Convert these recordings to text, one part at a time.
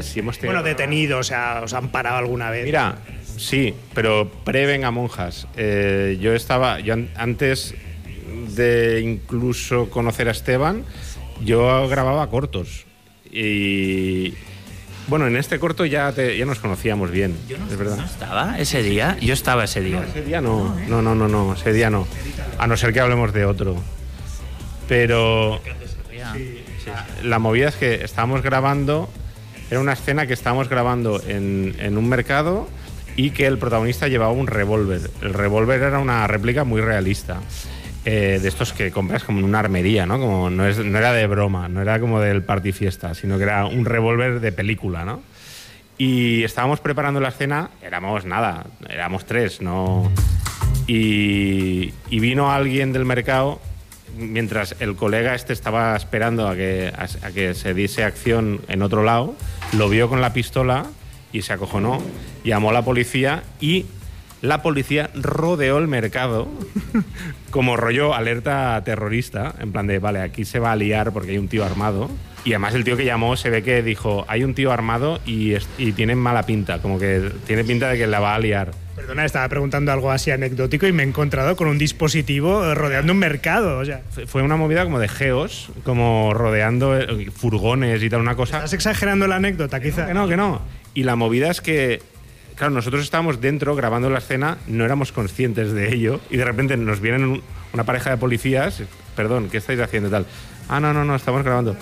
sí hemos tenido... Bueno, detenidos, o sea, ¿os han parado alguna vez? Mira, sí, pero pre-Vengamonjas. Yo antes de incluso conocer a Esteban, yo grababa cortos. Y bueno, en este corto ya nos conocíamos bien, es verdad. ¿No estaba ese día? Yo estaba ese día. No, ese día no. No, ese día no. A no ser que hablemos de otro. Pero la movida es que estábamos grabando, era una escena que estábamos grabando en un mercado y que el protagonista llevaba un revólver. El revólver era una réplica muy realista. De estos que compras como en una armería, ¿no? Como no era de broma, no era como del party fiesta, sino que era un revólver de película, ¿no? Y estábamos preparando la escena, éramos 3, ¿no? Y vino alguien del mercado, mientras el colega estaba esperando a que se diese acción en otro lado, lo vio con la pistola y se acojonó, llamó a la policía y la policía rodeó el mercado como rollo alerta terrorista, en plan de, vale, aquí se va a liar porque hay un tío armado. Y además el tío que llamó se ve que dijo, hay un tío armado y tiene mala pinta, como que tiene pinta de que la va a liar. Perdona, estaba preguntando algo así anecdótico y me he encontrado con un dispositivo rodeando un mercado, o sea. Fue una movida como de geos, como rodeando furgones y tal, una cosa. ¿Estás exagerando la anécdota, quizá? Que no. Y la movida es que, claro, nosotros estábamos dentro grabando la escena, no éramos conscientes de ello y de repente nos vienen una pareja de policías, perdón, ¿qué estáis haciendo tal? Ah, no, estamos grabando.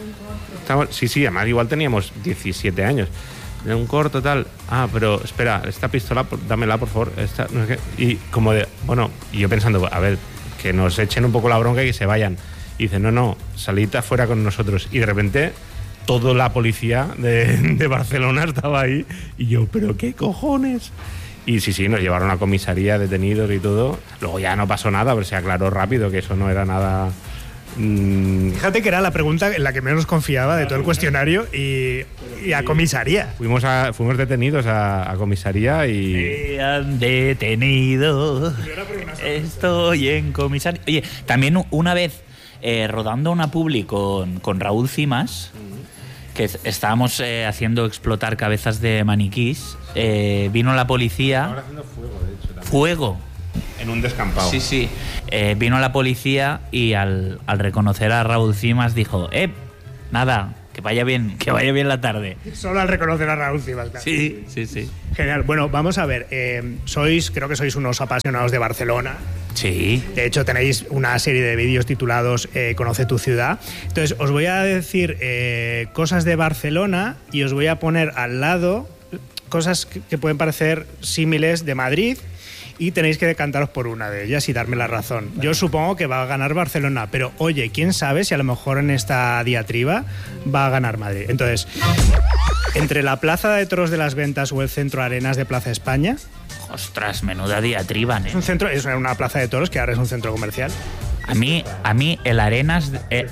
Sí, además igual teníamos 17 años. En un corto tal. Ah, pero espera, esta pistola, dámela por favor. No sé qué. Y como de, bueno, y yo pensando, a ver, que nos echen un poco la bronca y que se vayan. Y dice, no, salid afuera con nosotros. Y de repente toda la policía de Barcelona estaba ahí. Y yo, ¿pero qué cojones? Y sí, nos llevaron a comisaría, detenidos y todo. Luego ya no pasó nada, pero se aclaró rápido que eso no era nada... Fíjate que era la pregunta en la que menos confiaba de todo el cuestionario y a comisaría. Fuimos detenidos a comisaría y... Me han detenido. Estoy en comisaría. Oye, también una vez rodando una publi con Raúl Cimas, que estábamos haciendo explotar cabezas de maniquís, vino la policía. Ahora haciendo fuego, de hecho. También. ¿Fuego? En un descampado. Sí. Vino la policía y al reconocer a Raúl Cimas dijo, nada, que vaya bien la tarde. Solo al reconocer a Raúl Cimas, claro. Sí. Genial. Bueno, vamos a ver. Creo que sois unos apasionados de Barcelona. Sí. De hecho, tenéis una serie de vídeos titulados Conoce tu ciudad. Entonces, os voy a decir cosas de Barcelona y os voy a poner al lado cosas que pueden parecer símiles de Madrid. Y tenéis que decantaros por una de ellas y darme la razón. Yo supongo que va a ganar Barcelona, pero oye, quién sabe si a lo mejor en esta diatriba va a ganar Madrid. Entonces, entre la Plaza de Toros de las Ventas o el Centro Arenas de Plaza España... Ostras, menuda diatriba, ¿eh? Es una plaza de toros que ahora es un centro comercial. A mí el Arenas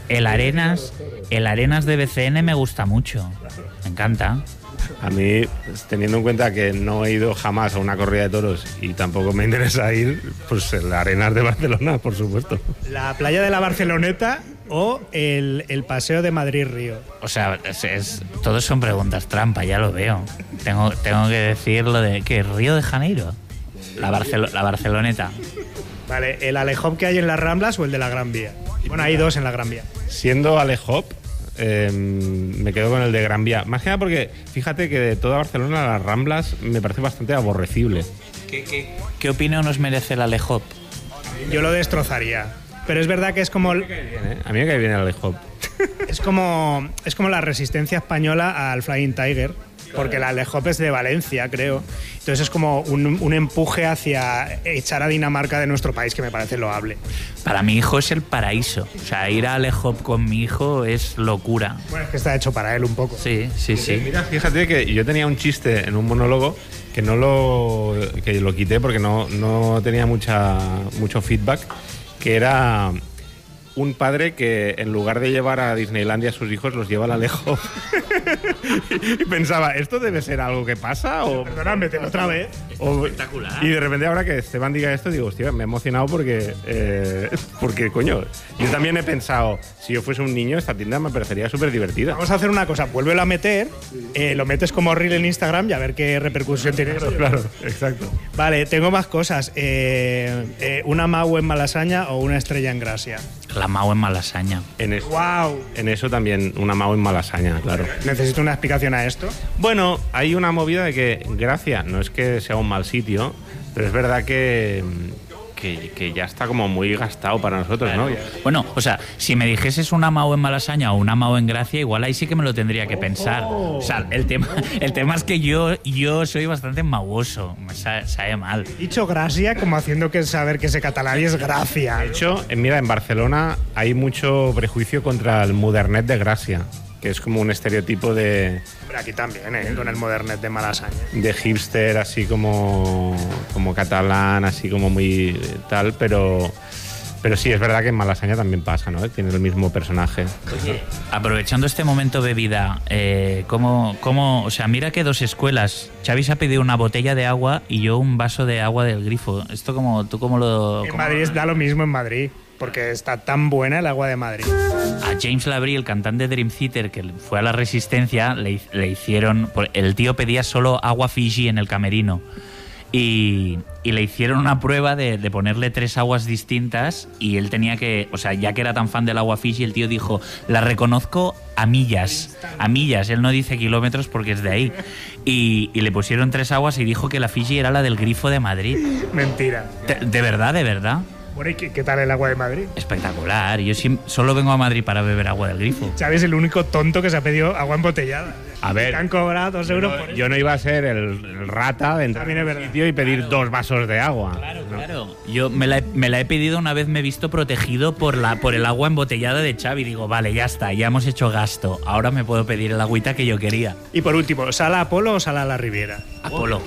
de BCN me gusta mucho. Me encanta. A mí, teniendo en cuenta que no he ido jamás a una corrida de toros y tampoco me interesa ir, pues el Arenas de Barcelona, por supuesto. La playa de la Barceloneta o el paseo de Madrid-Río. O sea, todos son preguntas trampa, ya lo veo. Tengo que decir lo de que Río de Janeiro, la Barceloneta. Vale, ¿el Alehop que hay en las Ramblas o el de la Gran Vía? Bueno, hay dos en la Gran Vía. Siendo Alehop, me quedo con el de Gran Vía. Más que nada porque, fíjate que de toda Barcelona las Ramblas me parece bastante aborrecible. ¿Qué opinión nos merece el Alehop? Yo lo destrozaría. Pero es verdad que es como... A mí me cae bien el Alehop. Es como la resistencia española al Flying Tiger, porque el Alehop es de Valencia, creo. Entonces es como un empuje hacia echar a Dinamarca de nuestro país, que me parece loable. Para mi hijo es el paraíso. O sea, ir a Alehop con mi hijo es locura. Bueno, es que está hecho para él un poco. Sí. Mira, fíjate que yo tenía un chiste en un monólogo que lo quité porque no tenía mucho feedback, que era un padre que en lugar de llevar a Disneylandia a sus hijos los lleva al Alehop. Y pensaba, ¿esto debe ser algo que pasa? O, Perdóname, te otra vez. Espectacular. Y de repente ahora que Esteban diga esto, digo, hostia, me he emocionado porque, coño, yo también he pensado, si yo fuese un niño, esta tienda me parecería súper divertida. Vamos a hacer una cosa, vuélvelo a meter, lo metes como reel en Instagram y a ver qué repercusión tiene eso. Claro, exacto. Vale, tengo más cosas. ¿Una Mau en Malasaña o una Estrella en Gracia? La Mau en Malasaña. ¡Wow! En eso también, una Mau en Malasaña, claro. Necesito una explicación a esto. Bueno, hay una movida de que Gracia no es que sea un mal sitio, pero es verdad que ya está como muy gastado para nosotros, ¿no? Bueno, o sea, si me dijeses una Mau en Malasaña o una Mau en Gracia, igual ahí sí que me lo tendría que pensar. O sea, el tema es que yo soy bastante mauoso, me sabe mal. Dicho Gracia como haciendo que saber que ese catalán es Gracia. De hecho, mira, en Barcelona hay mucho prejuicio contra el modernet de Gracia, que es como un estereotipo de Hombre, aquí también, con el Modernet de Malasaña. hipster, así como catalán, así como muy tal, pero sí, es verdad que en Malasaña también pasa, ¿no? Tiene el mismo personaje. Oye, aprovechando este momento bebida, o sea, mira que 2 escuelas. Xavi se ha pedido una botella de agua y yo un vaso de agua del grifo. ¿Esto tú cómo lo...? En Madrid da lo mismo en Madrid, porque está tan buena el agua de Madrid. A James Labrie, el cantante de Dream Theater, que fue a la Resistencia, le hicieron... El tío pedía solo agua Fiji en el camerino. Y le hicieron una prueba de ponerle 3 aguas distintas y él tenía que... O sea, ya que era tan fan del agua Fiji, el tío dijo, la reconozco a millas. A millas. Él no dice kilómetros porque es de ahí. Y le pusieron 3 aguas y dijo que la Fiji era la del grifo de Madrid. Mentira. De verdad, de verdad. Bueno, ¿y qué tal el agua de Madrid? Espectacular. Yo solo vengo a Madrid para beber agua del grifo. Xavi es el único tonto que se ha pedido agua embotellada. A ver, te han cobrado 2 euros por eso. Yo no iba a ser el rata de entrar También es en verdad. un sitio y pedir 2 vasos de agua. Claro. Yo me la he pedido una vez, me he visto protegido por el agua embotellada de Xavi. Digo, vale, ya está, ya hemos hecho gasto. Ahora me puedo pedir el agüita que yo quería. Y por último, ¿sala Apolo o sala La Riviera? Apolo.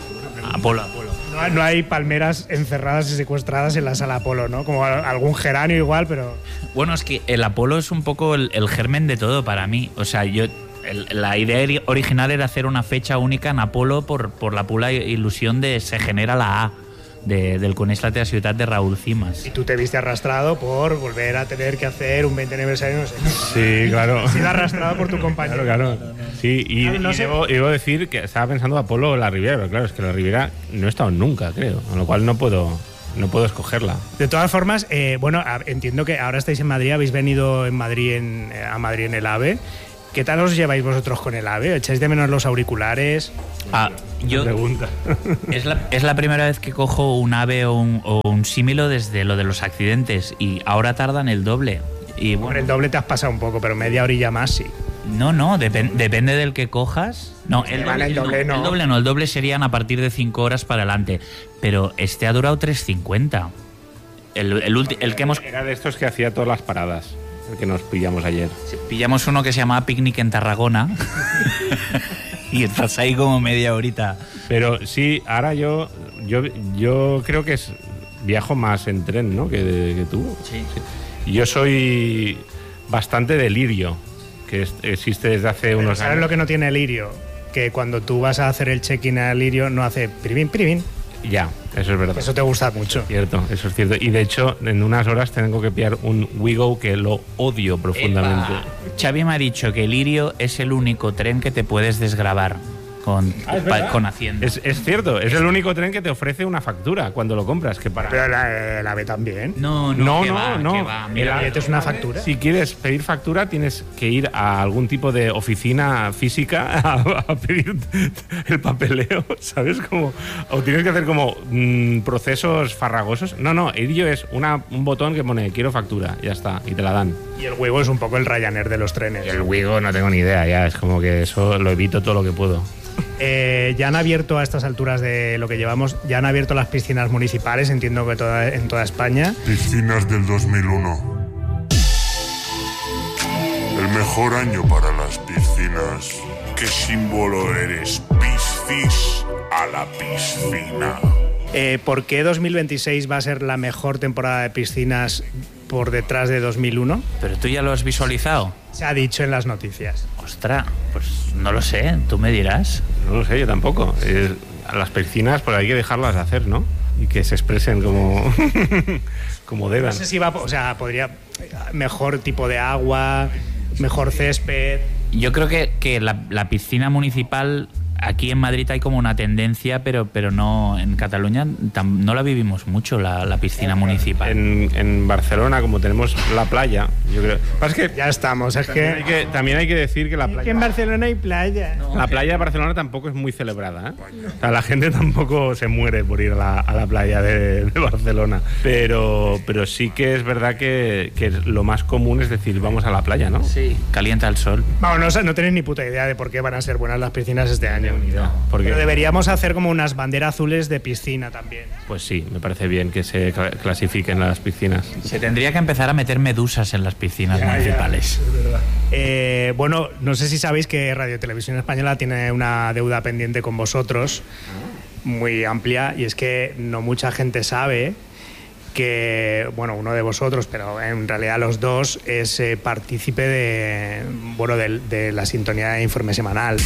No hay palmeras encerradas y secuestradas en la sala Apolo, ¿no? Como algún geranio igual, pero... Bueno, es que el Apolo es un poco el germen de todo para mí. O sea, la idea original era hacer una fecha única en Apolo por la pura ilusión de se genera la A del Coneix la teva ciutat de Raúl Cimas. Y tú te viste arrastrado por volver a tener que hacer un 20 aniversario, no sé. Sí, claro. Has sido arrastrado por tu compañero. Claro. Sí, y debo decir que estaba pensando Apolo o la Riviera, pero claro, es que la Riviera no he estado nunca, creo, con lo cual no puedo escogerla. De todas formas, entiendo que ahora estáis en Madrid, habéis venido a Madrid en el AVE. ¿Qué tal os lleváis vosotros con el AVE? ¿Echáis de menos los auriculares? Pregunta. Es la primera vez que cojo un AVE o un símilo desde lo de los accidentes y ahora tardan el doble. Y Bueno, el doble te has pasado un poco, pero media horilla más sí. No, depende del que cojas. No, el doble no. El doble serían a partir de 5 horas para adelante. Pero este ha durado 3.50. El que hemos... Era de estos que hacía todas las paradas, el que nos pillamos ayer. Pillamos uno que se llamaba Picnic en Tarragona y estás ahí como media horita. Pero sí, ahora yo creo que viajo más en tren, ¿no? que tú. Sí. Yo soy bastante de Lirio, que existe desde hace unos ¿Sabes años. lo que no tiene el Lirio? Que cuando tú vas a hacer el check-in al Lirio no hace piribín. Ya, eso es verdad. Eso te gusta mucho. Cierto, eso es cierto. Y de hecho, en unas horas tengo que pillar un WeGo que lo odio profundamente. Xavi me ha dicho que el Lirio es el único tren que te puedes desgravar con Hacienda. Es cierto, es el único tren que te ofrece una factura cuando lo compras. Que para... Pero el AVE también. No. No. Que va. ¿El Mira, AVE es una factura? Si quieres pedir factura, tienes que ir a algún tipo de oficina física a pedir el papeleo, ¿sabes? O tienes que hacer como procesos farragosos. No, Irio es un botón que pone quiero factura, ya está, y te la dan. Y el huevo es un poco el Ryanair de los trenes. Y el WeGo no tengo ni idea, ya, es como que eso lo evito todo lo que puedo. Ya han abierto a estas alturas de lo que llevamos, ya han abierto las piscinas municipales, entiendo que en toda España. Piscinas del 2001. El mejor año para las piscinas. ¿Qué símbolo eres? Piscis a la piscina. ¿Por qué 2026 va a ser la mejor temporada de piscinas por detrás de 2001? ¿Pero tú ya lo has visualizado? Se ha dicho en las noticias. Ostras, pues no lo sé, tú me dirás. No lo sé, yo tampoco. A las piscinas pues hay que dejarlas hacer, ¿no? Y que se expresen como, como deban. No sé si va, o sea, podría mejor tipo de agua, mejor césped. Yo creo que la piscina municipal, aquí en Madrid hay como una tendencia, pero no, en Cataluña no la vivimos mucho, la piscina municipal. En Barcelona, como tenemos la playa, yo creo... Es que Ya estamos, es que... también hay que decir que la playa... Que en Barcelona hay playa. La playa de Barcelona tampoco es muy celebrada, ¿eh? O sea, la gente tampoco se muere por ir a la playa de Barcelona. Pero sí que es verdad que lo más común es decir, vamos a la playa, ¿no? Sí, calienta el sol. Vamos, no tenéis ni puta idea de por qué van a ser buenas las piscinas este año. Porque, Pero deberíamos hacer como unas banderas azules de piscina también. pues sí, me parece bien que se clasifiquen las piscinas. Se tendría que empezar a meter medusas en las piscinas municipales. Bueno, no sé si sabéis que Radio Televisión Española tiene una deuda pendiente con vosotros muy amplia, y es que no mucha gente sabe que, bueno, uno de vosotros, pero en realidad los dos, es partícipe de la sintonía de Informe Semanal.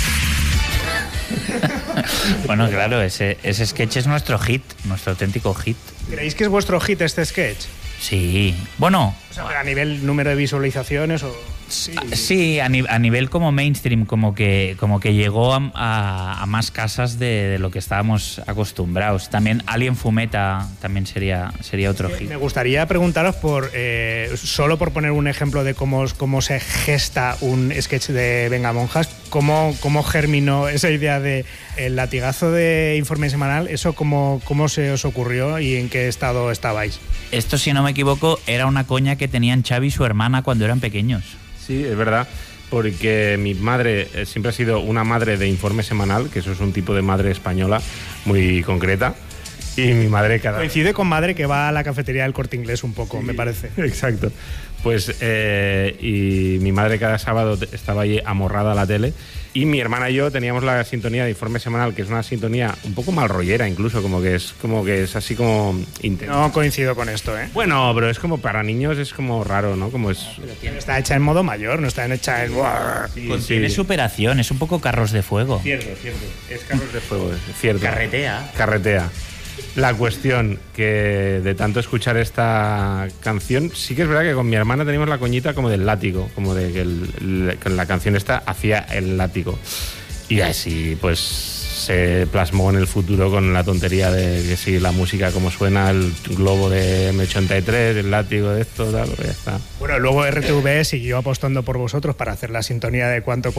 Bueno, claro, ese sketch es nuestro hit, nuestro auténtico hit. ¿Creéis que es vuestro hit este sketch? Sí, bueno, O sea, a nivel número de visualizaciones o... sí, a nivel como mainstream, como que llegó a más casas de lo que estábamos acostumbrados. También Alien Fumeta también sería otro hit. Me gustaría preguntaros solo por poner un ejemplo de cómo se gesta un sketch de Venga Monjas, cómo germinó esa idea de el latigazo de Informe Semanal, eso cómo se os ocurrió y en qué estado estabais. Esto, si no me equivoco, era una coña que tenían Xavi y su hermana cuando eran pequeños. Sí, es verdad, porque mi madre siempre ha sido una madre de Informe Semanal, que eso es un tipo de madre española muy concreta, y mi madre Coincide con madre que va a la cafetería del Corte Inglés un poco, sí, me parece. Exacto. Pues y mi madre cada sábado estaba allí amorrada a la tele, y mi hermana y yo teníamos la sintonía de Informe Semanal, que es una sintonía un poco mal rollera incluso, como que es así como intensa. No coincido con esto, ¿eh? Bueno, pero es como para niños, es como raro, ¿no? Como es... Está hecha en modo mayor, no está hecha en... Tiene superación, es un poco Carros de Fuego. Cierto. Es Carros de Fuego, es cierto. Carretea. La cuestión que de tanto escuchar esta canción, sí que es verdad que con mi hermana teníamos la coñita como del látigo, como de que la canción esta hacía el látigo. Y así pues se plasmó en el futuro con la tontería de que si la música como suena, el globo de M83, el látigo de esto, tal, pues ya está. Bueno, luego RTV siguió apostando por vosotros para hacer la sintonía de cuánto.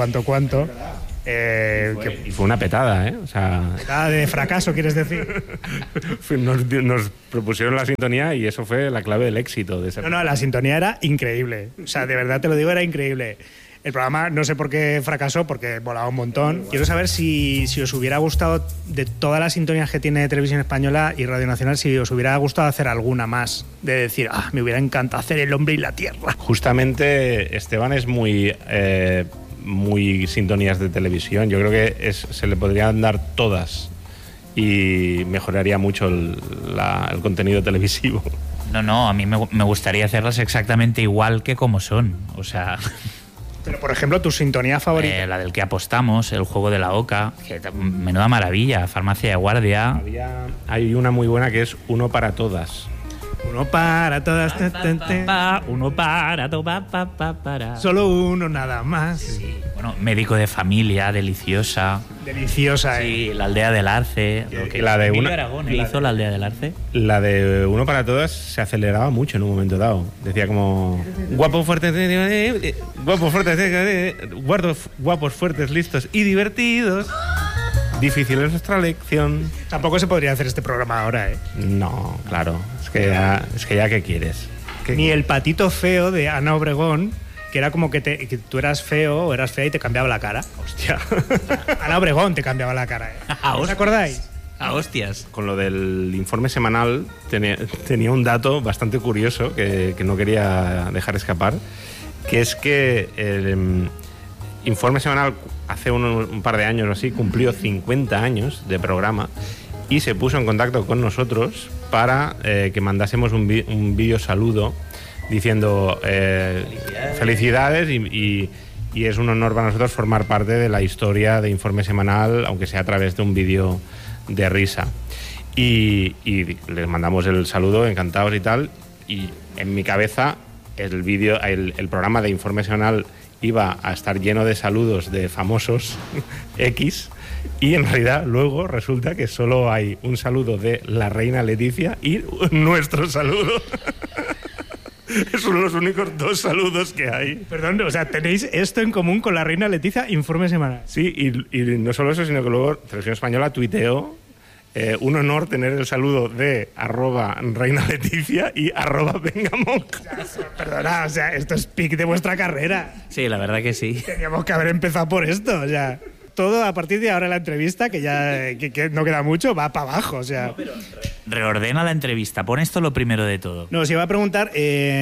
Y fue una petada, ¿eh? O sea... Petada de fracaso, ¿quieres decir? Nos propusieron la sintonía y eso fue la clave del éxito de ese... No, la sintonía era increíble. O sea, de verdad te lo digo, era increíble. El programa no sé por qué fracasó, porque volaba un montón. Quiero saber si os hubiera gustado, de todas las sintonías que tiene Televisión Española y Radio Nacional, si os hubiera gustado hacer alguna más. De decir, me hubiera encantado hacer El hombre y la tierra. Justamente Esteban es muy sintonías de televisión. Yo creo que se le podrían dar todas y mejoraría mucho el contenido televisivo. No, a mí me gustaría hacerlas exactamente igual que como son. O sea... Pero, por ejemplo, tu sintonía favorita. La del que apostamos, el juego de la oca, que menuda maravilla, Farmacia de Guardia. Hay una muy buena que es Uno para todas. Uno para todas. Uno para todas. Solo uno nada más. Sí. Bueno, Médico de Familia, deliciosa. Deliciosa, Sí, La aldea del Arce. La de Emilio Aragón hizo La aldea del Arce. La de Uno para todas se aceleraba mucho en un momento dado. Decía como guapos fuertes, listos y divertidos. Difícil es nuestra lección. Tampoco se podría hacer este programa ahora, ¿eh? No, claro. Es que ya ¿qué quieres? Ni el patito feo de Ana Obregón, que era como que tú eras feo o eras fea y te cambiaba la cara. Hostia. Ana Obregón te cambiaba la cara, ¿eh? ¿Os acordáis? A hostias. Con lo del Informe Semanal tenía un dato bastante curioso que no quería dejar escapar, que es que el Informe Semanal hace un par de años o así cumplió 50 años de programa y se puso en contacto con nosotros para que mandásemos un vídeo saludo diciendo felicidades y es un honor para nosotros formar parte de la historia de Informe Semanal, aunque sea a través de un vídeo de risa. Y les mandamos el saludo, encantados y tal, y en mi cabeza el programa de Informe Semanal iba a estar lleno de saludos de famosos X, y en realidad luego resulta que solo hay un saludo de la reina Leticia y nuestro saludo. Son los únicos 2 saludos que hay. Perdón, o sea, tenéis esto en común con la reina Leticia, Informe Semanal. Sí, y no solo eso, sino que luego Televisión Española tuiteó un honor tener el saludo de @reina Leticia y @vengamong. Perdona, o sea, esto es pic de vuestra carrera. Sí, la verdad que sí. Teníamos que haber empezado por esto, o sea... Todo a partir de ahora la entrevista, que ya que no queda mucho, va para abajo, o sea... Reordena la entrevista, pon esto lo primero de todo. No, os iba a preguntar,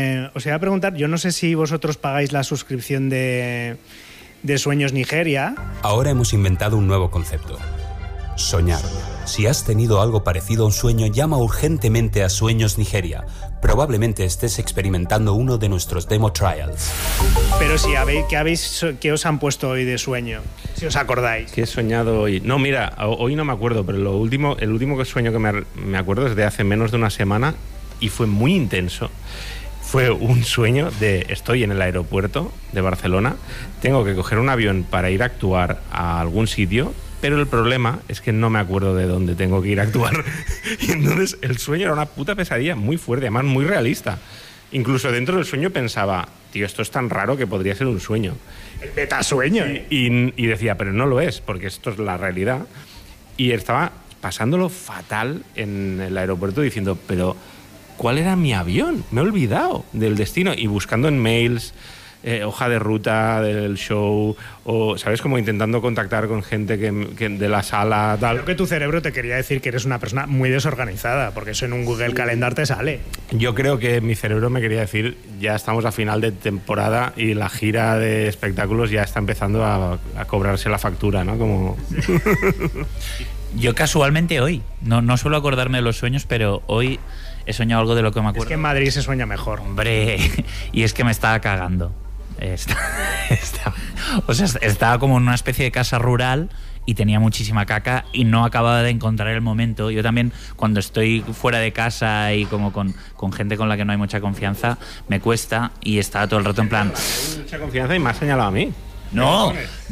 yo no sé si vosotros pagáis la suscripción de Sueños Nigeria. Ahora hemos inventado un nuevo concepto. Soñar. Si has tenido algo parecido a un sueño, llama urgentemente a Sueños Nigeria. Probablemente estés experimentando uno de nuestros demo trials. Pero si ¿qué os han puesto hoy de sueño? Si os acordáis. ¿Qué he soñado hoy? No, mira, hoy no me acuerdo, pero el último sueño que me acuerdo es de hace menos de una semana y fue muy intenso. Fue un sueño de estoy en el aeropuerto de Barcelona, tengo que coger un avión para ir a actuar a algún sitio, pero el problema es que no me acuerdo de dónde tengo que ir a actuar. Y entonces el sueño era una puta pesadilla muy fuerte, además muy realista. Incluso dentro del sueño pensaba, tío, esto es tan raro que podría ser un sueño. El metasueño. Y decía, pero no lo es, porque esto es la realidad. Y estaba pasándolo fatal en el aeropuerto diciendo, pero ¿cuál era mi avión? Me he olvidado del destino. Y buscando en mails, hoja de ruta del show, o, ¿sabes? Como intentando contactar con gente que de la sala, tal. Creo que tu cerebro te quería decir que eres una persona muy desorganizada, porque eso en un Google Calendar te sale. Yo creo que mi cerebro me quería decir, ya estamos a final de temporada y la gira de espectáculos ya está empezando a cobrarse la factura, ¿no? Como... Yo casualmente hoy, no suelo acordarme de los sueños, pero hoy he soñado algo de lo que me acuerdo. Es que en Madrid se sueña mejor. Hombre, y es que me estaba cagando. Estaba como en una especie de casa rural y tenía muchísima caca y no acababa de encontrar el momento. Yo también, cuando estoy fuera de casa y como con gente con la que no hay mucha confianza, me cuesta, y estaba todo el rato en plan... Hay mucha confianza y me has señalado a mí. No.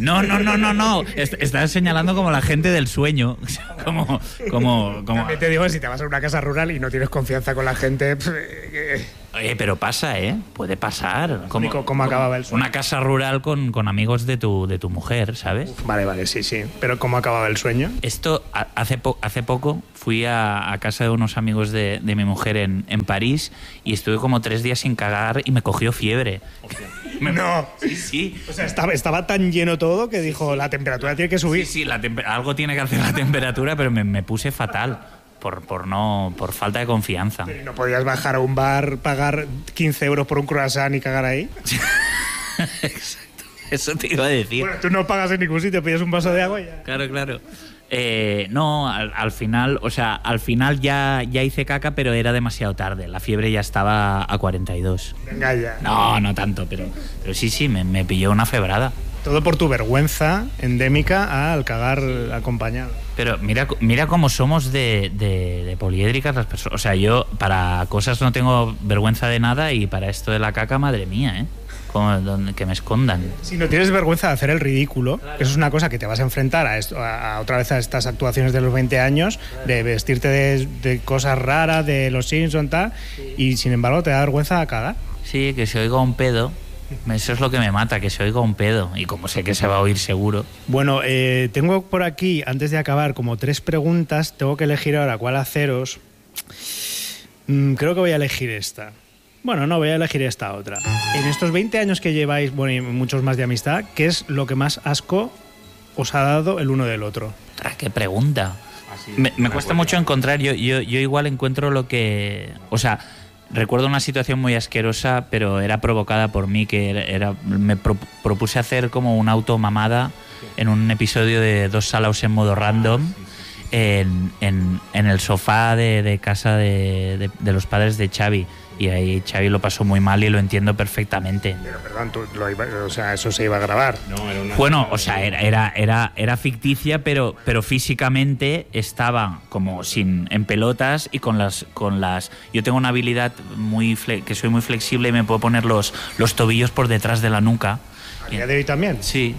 Estás señalando como la gente del sueño. como... También te digo, si te vas a una casa rural y no tienes confianza con la gente... Oye, pero pasa, puede pasar. ¿Cómo acababa el sueño? Una casa rural con amigos de tu mujer, ¿sabes? Vale, sí. Pero ¿cómo acababa el sueño? Esto, hace poco fui a casa de unos amigos de mi mujer en París y estuve como 3 días sin cagar y me cogió fiebre. No. Sí. O sea, estaba tan lleno todo que dijo, la temperatura tiene que subir. Sí, algo tiene que hacer la temperatura, pero me puse fatal. Por falta de confianza. ¿Pero no podías bajar a un bar, pagar 15 euros por un croissant y cagar ahí? Exacto, eso te iba a decir. Bueno, tú no pagas en ningún sitio, pides un vaso de agua y ya. Claro. No, al final ya hice caca, pero era demasiado tarde. La fiebre ya estaba a 42. Venga ya. No tanto, pero sí, me pilló una febrada. Todo por tu vergüenza endémica al cagar acompañado. Pero mira cómo somos de poliédricas las personas. O sea, yo para cosas no tengo vergüenza de nada y para esto de la caca, madre mía, que me escondan. Si no tienes vergüenza de hacer el ridículo, claro. Eso es una cosa que te vas a enfrentar a otra vez a estas actuaciones de los 20 años, claro. De vestirte de cosas raras, de los Simpsons, tal, y sin embargo te da vergüenza a cagar. Sí, que se oiga un pedo. Eso es lo que me mata, que se oiga un pedo. Y como sé que se va a oír seguro. Bueno, tengo por aquí, antes de acabar, como 3 preguntas. Tengo que elegir ahora cuál haceros. Creo que voy a elegir esta. Bueno, no, voy a elegir esta otra. En estos 20 años que lleváis, bueno, y muchos más de amistad, ¿qué es lo que más asco os ha dado el uno del otro? ¡Qué pregunta! Me cuesta mucho encontrar. Yo igual encuentro lo que... O sea... Recuerdo una situación muy asquerosa, pero era provocada por mí, me propuse hacer como una automamada en un episodio de 2 Salaos en modo random. en el sofá de casa de los padres de Xavi. Y ahí Xavi lo pasó muy mal y lo entiendo perfectamente. Pero perdón, eso se iba a grabar. No, era una... Bueno, o sea, era ficticia, pero físicamente estaba como en pelotas y con las. Yo tengo una habilidad que soy muy flexible y me puedo poner los tobillos por detrás de la nuca. ¿A día de hoy también? Sí.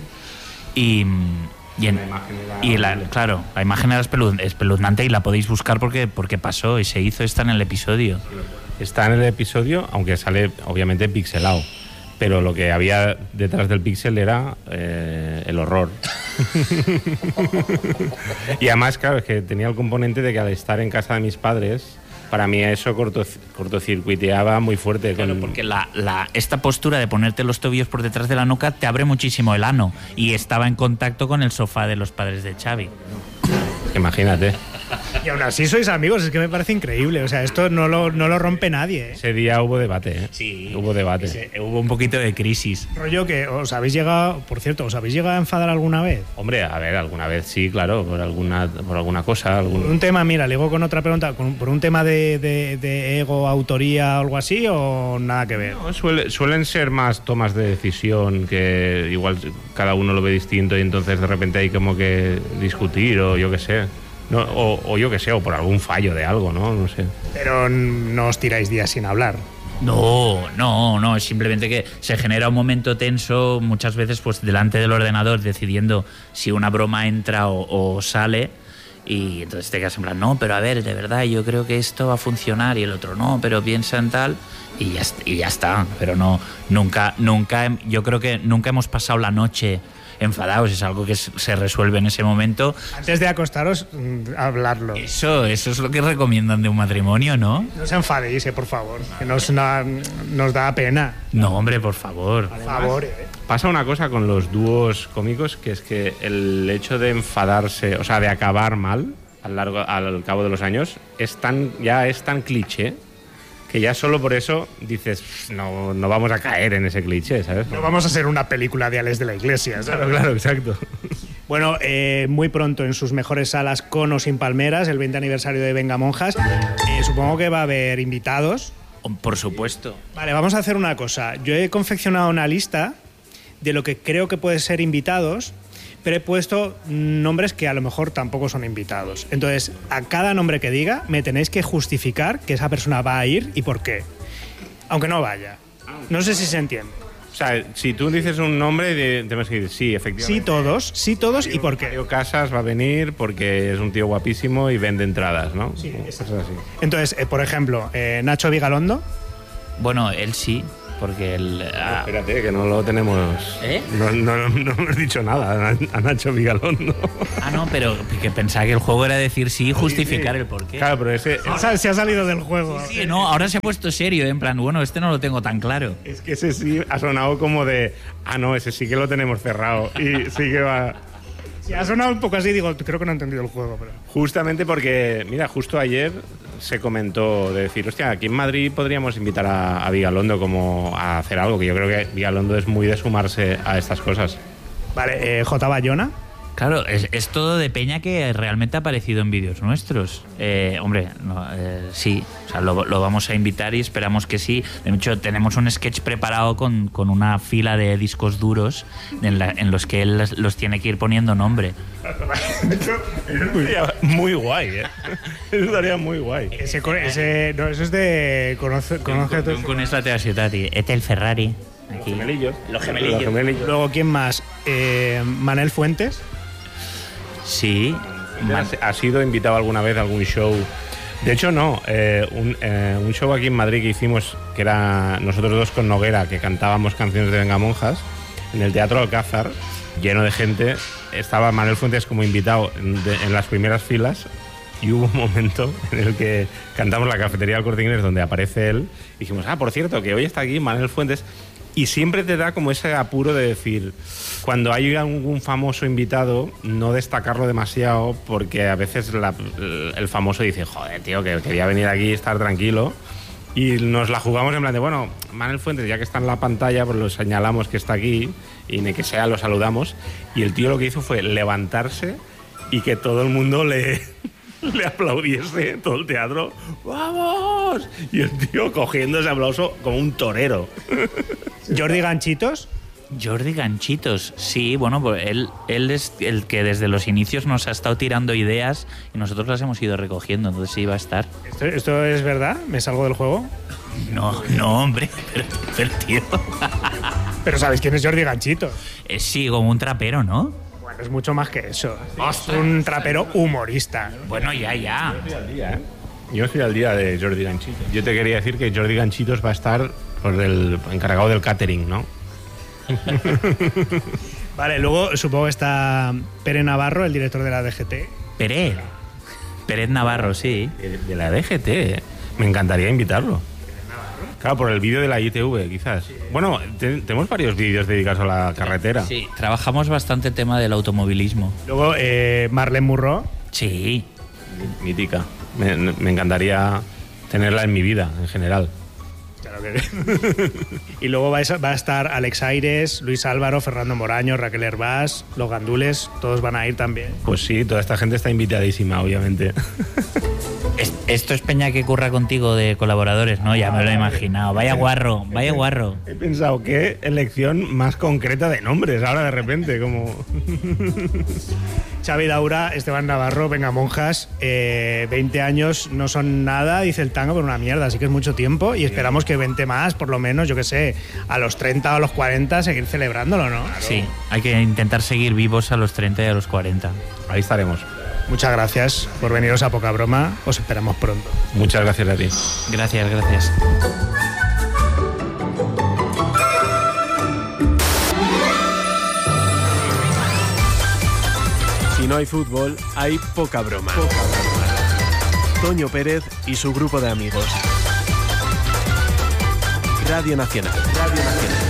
Claro, la imagen era espeluznante y la podéis buscar porque pasó y se hizo. Está en el episodio. Está en el episodio, aunque sale obviamente pixelado. Pero lo que había detrás del píxel era el horror. Y además, claro, es que tenía el componente de que al estar en casa de mis padres, para mí eso cortocircuiteaba muy fuerte. Claro, porque esta postura de ponerte los tobillos por detrás de la nuca te abre muchísimo el ano. Y estaba en contacto con el sofá de los padres de Xavi. Imagínate. Y aún así sois amigos, es que me parece increíble. O sea, esto no lo rompe nadie, ¿eh? Ese día hubo debate, ¿eh? Sí. Hubo debate. Hubo un poquito de crisis. Rollo que os habéis llegado a enfadar alguna vez. Hombre, a ver, alguna vez sí, claro, por alguna cosa. Por un tema, mira, ligo con otra pregunta, por un tema de ego, autoría o algo así, o nada que ver. No, suelen ser más tomas de decisión que igual cada uno lo ve distinto y entonces de repente hay como que discutir o yo qué sé. No, o yo que sé, o por algún fallo de algo, no sé. Pero no os tiráis días sin hablar. No, es simplemente que se genera un momento tenso muchas veces pues delante del ordenador decidiendo si una broma entra o sale, y entonces te quedas en plan, no, pero a ver, de verdad yo creo que esto va a funcionar, y el otro no, pero piensa en tal, y ya está. Pero nunca, yo creo que nunca hemos pasado la noche enfadados, es algo que se resuelve en ese momento. Antes de acostaros, hablarlo. Eso es lo que recomiendan de un matrimonio, ¿no? No os enfadéis, por favor, que nos da pena. No, hombre, por favor. Por favor, Pasa una cosa con los dúos cómicos, que es que el hecho de enfadarse, o sea, de acabar mal al cabo de los años, ya es tan cliché que ya solo por eso dices, no vamos a caer en ese cliché, ¿sabes? No vamos a hacer una película de Alex de la Iglesia, ¿sabes? Claro, exacto. Bueno, muy pronto en sus mejores salas, con o sin palmeras, el 20 aniversario de Vengamonjas. Supongo que va a haber invitados. Por supuesto. Vale, vamos a hacer una cosa. Yo he confeccionado una lista de lo que creo que pueden ser invitados, pero he puesto nombres que a lo mejor tampoco son invitados. Entonces, a cada nombre que diga, me tenéis que justificar que esa persona va a ir y por qué. Aunque no vaya. No sé si se entiende. O sea, si tú dices un nombre, tenemos que decir sí, efectivamente. Sí todos y por qué. Mario Casas va a venir porque es un tío guapísimo y vende entradas, ¿no? Sí, es así. Entonces, por ejemplo, Nacho Vigalondo. Bueno, él sí. Porque espérate, que no lo tenemos. ¿Eh? No hemos dicho nada a Nacho Vigalondo. No, pero que pensaba que el juego era decir sí y justificar el porqué. Claro, pero ese se ha salido del juego. Sí, no, ahora se ha puesto serio, en plan, bueno, este no lo tengo tan claro. Es que ese sí ha sonado como de, no, ese sí que lo tenemos cerrado y sí que va. Sí, ha sonado un poco así, digo, creo que no he entendido el juego. Pero... Justamente porque, mira, justo ayer se comentó de decir, hostia, aquí en Madrid podríamos invitar a Vigalondo como a hacer algo, que yo creo que Vigalondo es muy de sumarse a estas cosas. Vale, J. Bayona. Claro, es todo de peña que realmente ha aparecido en vídeos nuestros. Hombre, sí, o sea, lo vamos a invitar y esperamos que sí. De hecho, tenemos un sketch preparado con una fila de discos duros en los que él los tiene que ir poniendo nombre. Eso muy guay, ¿eh? Eso estaría muy guay. Eso es de... Conoce con esta te asietati. Este el Ferrari. Aquí. Los gemelillos. Luego, ¿quién más? Manel Fuentes. Sí. ¿Ha sido invitado alguna vez a algún show? De hecho, no. Un show aquí en Madrid que hicimos, que era nosotros dos con Noguera, que cantábamos canciones de Vengamonjas, en el Teatro Alcázar, lleno de gente. Estaba Manel Fuentes como invitado en las primeras filas, y hubo un momento en el que cantamos La Cafetería del Corte Inglés, donde aparece él, y dijimos, por cierto, que hoy está aquí Manel Fuentes. Y siempre te da como ese apuro de decir, cuando hay algún famoso invitado, no destacarlo demasiado, porque a veces el famoso dice, joder, tío, que quería venir aquí y estar tranquilo. Y nos la jugamos en plan de, bueno, Manel Fuentes, ya que está en la pantalla, pues lo señalamos que está aquí, y ni que sea lo saludamos. Y el tío lo que hizo fue levantarse y que todo el mundo le aplaudiese, todo el teatro. ¡Vamos! Y el tío cogiendo ese aplauso como un torero. ¿Jordi Ganchitos? Jordi Ganchitos, sí, bueno, pues él es el que desde los inicios nos ha estado tirando ideas y nosotros las hemos ido recogiendo, entonces sí va a estar. ¿Esto es verdad? ¿Me salgo del juego? No, hombre, pero tío. Pero ¿sabéis quién es Jordi Ganchitos? Sí, como un trapero, ¿no? Bueno, es mucho más que eso. Es un trapero humorista. Bueno, ya. Yo estoy al día de Jordi Ganchitos. Yo te quería decir que Jordi Ganchitos va a estar por el encargado del catering, ¿no? Vale, luego supongo que está Pere Navarro, el director de la DGT. Pérez Navarro, sí. De la DGT, me encantaría invitarlo. Claro, por el vídeo de la ITV, quizás. Bueno, tenemos varios vídeos dedicados a la carretera. Sí, trabajamos bastante el tema del automovilismo. Luego Marlene Murró. Sí. Mítica. Me encantaría tenerla en mi vida, en general. Claro que Y luego va a estar Alex Aires, Luis Álvaro, Fernando Moraño, Raquel Hervás, Los Gandules, todos van a ir también. Pues sí, toda esta gente está invitadísima, obviamente. Esto es peña que curra contigo de colaboradores, ¿no? Ya me lo he imaginado. Vaya guarro. He pensado, qué elección más concreta de nombres ahora de repente, como... Xavi Daura, Esteban Navarro, venga monjas, 20 años no son nada, dice el tango, pero una mierda, así que es mucho tiempo y esperamos que 20 más, por lo menos, yo qué sé, a los 30 o a los 40 seguir celebrándolo, ¿no? Claro. Sí, hay que intentar seguir vivos a los 30 y a los 40. Ahí estaremos. Muchas gracias por veniros a Poca Broma, os esperamos pronto. Muchas gracias a ti. Gracias. Si no hay fútbol, hay Poca Broma. Toño Pérez y su grupo de amigos. Radio Nacional.